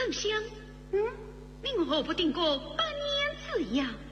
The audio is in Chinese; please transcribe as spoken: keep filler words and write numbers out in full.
丞相，嗯，你何不定个半年子呀？